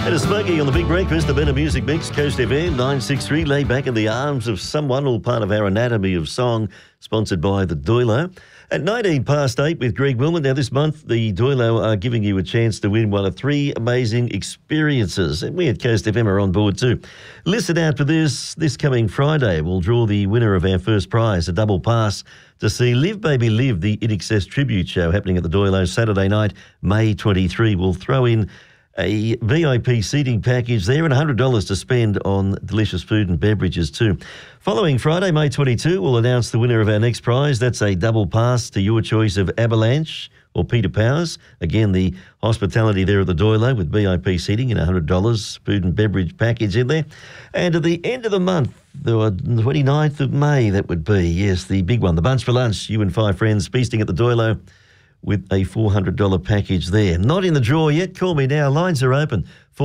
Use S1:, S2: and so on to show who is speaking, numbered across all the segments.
S1: And a Smokey on the Big Breakfast, the Better Music Mix, Coast FM 963, lay back in the arms of someone, all part of our Anatomy of Song, sponsored by the Doilo. At 19 past 8 with Greg Wilman. Now this month, the Doilo are giving you a chance to win one of 3 amazing experiences. And we at Coast FM are on board too. Listen out for this coming Friday. We'll draw the winner of our first prize, a double pass to see Live Baby Live, the INXS tribute show happening at the Doilo Saturday night, May 23. We'll throw in a VIP seating package there and $100 to spend on delicious food and beverages too. Following Friday, May 22, we'll announce the winner of our next prize. That's a double pass to your choice of Avalanche or Peter Powers. Again, the hospitality there at the Doilo with VIP seating and $100 food and beverage package in there. And at the end of the month, the 29th of May, that would be, yes, the big one, the Bunch for Lunch, you and 5 friends feasting at the Doilo, with a $400 package there. Not in the draw yet. Call me now. Lines are open.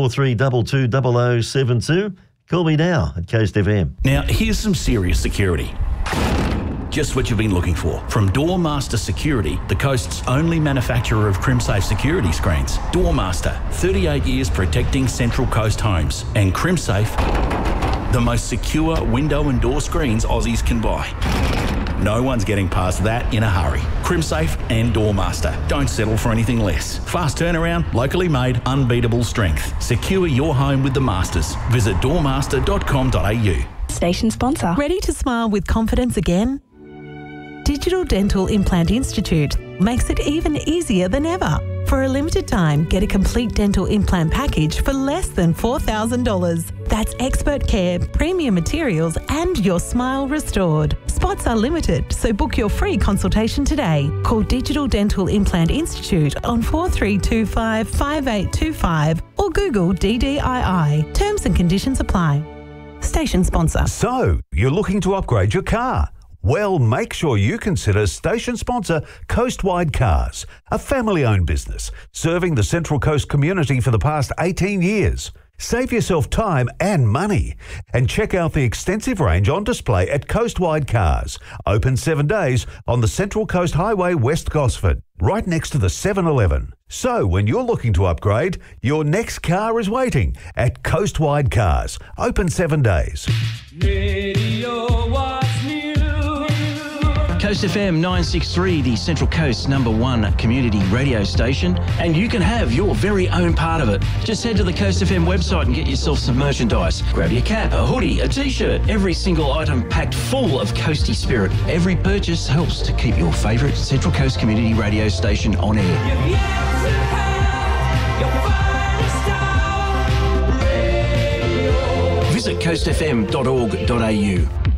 S1: 4322 0072. Call me now at Coast FM.
S2: Now, here's some serious security. Just what you've been looking for. From Doormaster Security, the coast's only manufacturer of CrimSafe security screens. Doormaster, 38 years protecting Central Coast homes. And CrimSafe, the most secure window and door screens Aussies can buy. No one's getting past that in a hurry. CrimSafe and Doormaster. Don't settle for anything less. Fast turnaround, locally made, unbeatable strength. Secure your home with the Masters. Visit doormaster.com.au.
S3: Station sponsor.
S4: Ready to smile with confidence again? Digital Dental Implant Institute makes it even easier than ever. For a limited time, get a complete dental implant package for less than $4,000. That's expert care, premium materials, and your smile restored. Spots are limited, so book your free consultation today. Call Digital Dental Implant Institute on 4325 5825 or Google DDII. Terms and conditions apply. Station sponsor.
S5: So, you're looking to upgrade your car? Well, make sure you consider station sponsor Coastwide Cars, a family-owned business serving the Central Coast community for the past 18 years. Save yourself time and money and check out the extensive range on display at Coastwide Cars, open 7 days on the Central Coast Highway, West Gosford, right next to the 7-Eleven. So when you're looking to upgrade, your next car is waiting at Coastwide Cars, open 7 days.
S6: Radio What's New.
S7: Coast FM 963, the Central Coast's #1 community radio station, and you can have your very own part of it. Just head to the Coast FM website and get yourself some merchandise. Grab your cap, a hoodie, a t-shirt, every single item packed full of coasty spirit. Every purchase helps to keep your favourite Central Coast community radio station on air. Visit coastfm.org.au.